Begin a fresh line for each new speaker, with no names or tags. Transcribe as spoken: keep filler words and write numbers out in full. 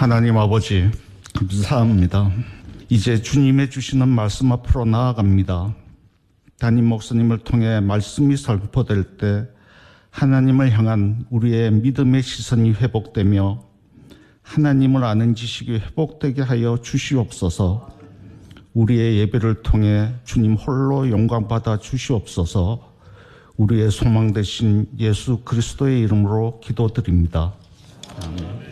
하나님 아버지, 감사합니다. 이제 주님의 주시는 말씀 앞으로 나아갑니다. 담임 목사님을 통해 말씀이 선포될 때 하나님을 향한 우리의 믿음의 시선이 회복되며 하나님을 아는 지식이 회복되게 하여 주시옵소서. 우리의 예배를 통해 주님 홀로 영광받아 주시옵소서. 우리의 소망 되신 예수 그리스도의 이름으로 기도드립니다. 아멘.